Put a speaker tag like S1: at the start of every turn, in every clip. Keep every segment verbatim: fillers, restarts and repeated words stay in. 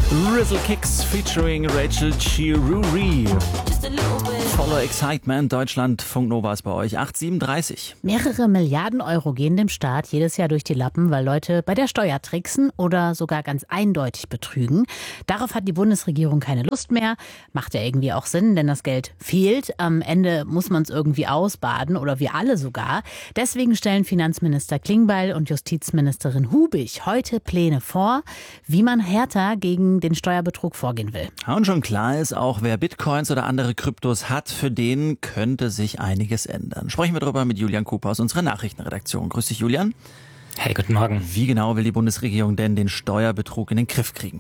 S1: Rizzle Kicks featuring Rachel Chiruri. Voller Excitement, Deutschland, Funk Nova ist bei euch, acht siebenunddreißig.
S2: Mehrere Milliarden Euro gehen dem Staat jedes Jahr durch die Lappen, weil Leute bei der Steuer tricksen oder sogar ganz eindeutig betrügen. Darauf hat die Bundesregierung keine Lust mehr. Macht ja irgendwie auch Sinn, denn das Geld fehlt. Am Ende muss man es irgendwie ausbaden oder wir alle sogar. Deswegen stellen Finanzminister Klingbeil und Justizministerin Hubig heute Pläne vor, wie man härter gegen den Steuerbetrug vorgehen will.
S1: Und schon klar ist auch, wer Bitcoins oder andere Kryptos hat, für den könnte sich einiges ändern. Sprechen wir darüber mit Julian Cooper aus unserer Nachrichtenredaktion. Grüß dich, Julian.
S3: Hey, guten Morgen.
S1: Wie genau will die Bundesregierung denn den Steuerbetrug in den Griff kriegen?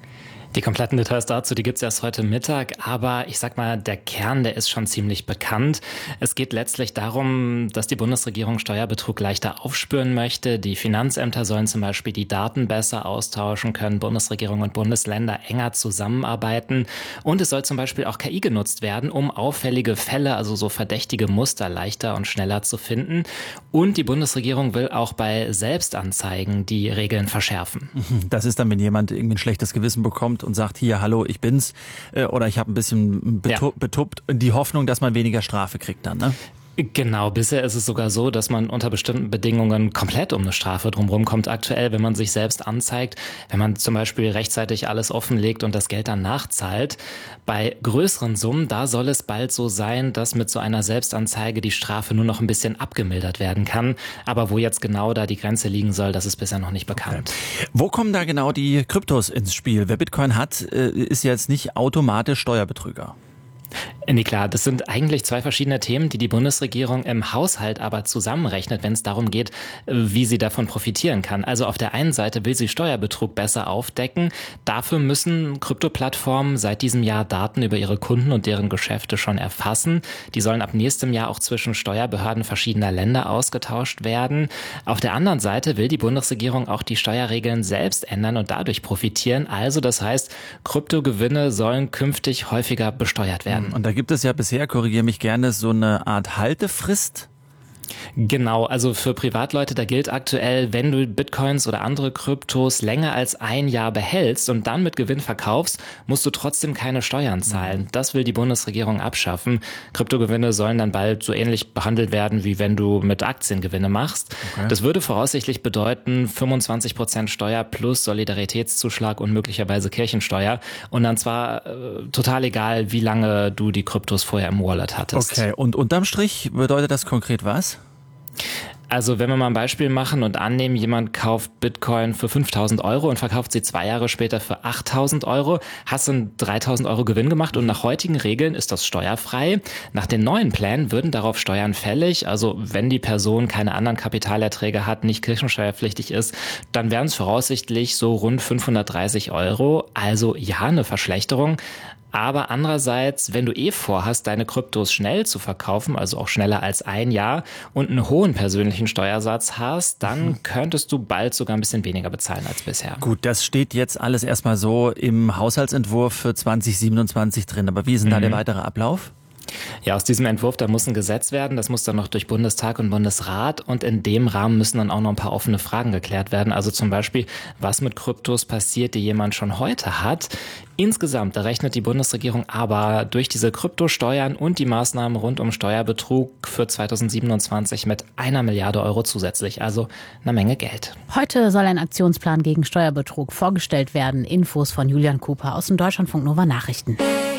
S3: Die kompletten Details dazu, die gibt's erst heute Mittag, aber ich sag mal, der Kern, der ist schon ziemlich bekannt. Es geht letztlich darum, dass die Bundesregierung Steuerbetrug leichter aufspüren möchte. Die Finanzämter sollen zum Beispiel die Daten besser austauschen können, Bundesregierung und Bundesländer enger zusammenarbeiten und es soll zum Beispiel auch K I genutzt werden, um auffällige Fälle, also so verdächtige Muster leichter und schneller zu finden. Und die Bundesregierung will auch bei Selbstanzeigen die Regeln verschärfen.
S1: Das ist dann, wenn jemand irgendwie ein schlechtes Gewissen bekommt und sagt, hier, hallo, ich bin's, äh, oder ich habe ein bisschen betu- ja. betuppt, die Hoffnung, dass man weniger Strafe kriegt dann, ne?
S3: Genau, bisher ist es sogar so, dass man unter bestimmten Bedingungen komplett um eine Strafe drumherum kommt aktuell, wenn man sich selbst anzeigt, wenn man zum Beispiel rechtzeitig alles offenlegt und das Geld dann nachzahlt. Bei größeren Summen, da soll es bald so sein, dass mit so einer Selbstanzeige die Strafe nur noch ein bisschen abgemildert werden kann. Aber wo jetzt genau da die Grenze liegen soll, das ist bisher noch nicht bekannt.
S1: Okay. Wo kommen da genau die Kryptos ins Spiel? Wer Bitcoin hat, ist jetzt nicht automatisch Steuerbetrüger.
S3: Nee, klar, das sind eigentlich zwei verschiedene Themen, die die Bundesregierung im Haushalt aber zusammenrechnet, wenn es darum geht, wie sie davon profitieren kann. Also auf der einen Seite will sie Steuerbetrug besser aufdecken. Dafür müssen Kryptoplattformen seit diesem Jahr Daten über ihre Kunden und deren Geschäfte schon erfassen. Die sollen ab nächstem Jahr auch zwischen Steuerbehörden verschiedener Länder ausgetauscht werden. Auf der anderen Seite will die Bundesregierung auch die Steuerregeln selbst ändern und dadurch profitieren. Also das heißt, Kryptogewinne sollen künftig häufiger besteuert werden.
S1: Und da gibt es ja bisher, korrigiere mich gerne, so eine Art Haltefrist.
S3: Genau, also für Privatleute, da gilt aktuell, wenn du Bitcoins oder andere Kryptos länger als ein Jahr behältst und dann mit Gewinn verkaufst, musst du trotzdem keine Steuern zahlen. Das will die Bundesregierung abschaffen. Kryptogewinne sollen dann bald so ähnlich behandelt werden, wie wenn du mit Aktien Gewinne machst. Okay. Das würde voraussichtlich bedeuten fünfundzwanzig Prozent Steuer plus Solidaritätszuschlag und möglicherweise Kirchensteuer. Und dann zwar äh, total egal, wie lange du die Kryptos vorher im Wallet hattest.
S1: Okay, und unterm Strich bedeutet das konkret was?
S3: Also wenn wir mal ein Beispiel machen und annehmen, jemand kauft Bitcoin für fünftausend Euro und verkauft sie zwei Jahre später für achttausend Euro, hast du dreitausend Euro Gewinn gemacht und nach heutigen Regeln ist das steuerfrei. Nach den neuen Plänen würden darauf Steuern fällig. Also wenn die Person keine anderen Kapitalerträge hat, nicht kirchensteuerpflichtig ist, dann wären es voraussichtlich so rund fünfhundertdreißig Euro. Also ja, eine Verschlechterung. Aber andererseits, wenn du eh vorhast, deine Kryptos schnell zu verkaufen, also auch schneller als ein Jahr und einen hohen persönlichen Steuersatz hast, dann könntest du bald sogar ein bisschen weniger bezahlen als bisher.
S1: Gut, das steht jetzt alles erstmal so im Haushaltsentwurf für zwanzig siebenundzwanzig drin. Aber wie ist denn da mhm. der weitere Ablauf?
S3: Ja, aus diesem Entwurf, da muss ein Gesetz werden, das muss dann noch durch Bundestag und Bundesrat und in dem Rahmen müssen dann auch noch ein paar offene Fragen geklärt werden. Also zum Beispiel, was mit Kryptos passiert, die jemand schon heute hat. Insgesamt, da rechnet die Bundesregierung aber durch diese Kryptosteuern und die Maßnahmen rund um Steuerbetrug für zweitausendsiebenundzwanzig mit einer Milliarde Euro zusätzlich, also eine Menge Geld.
S2: Heute soll ein Aktionsplan gegen Steuerbetrug vorgestellt werden. Infos von Julian Cooper aus den Deutschlandfunk Nova Nachrichten.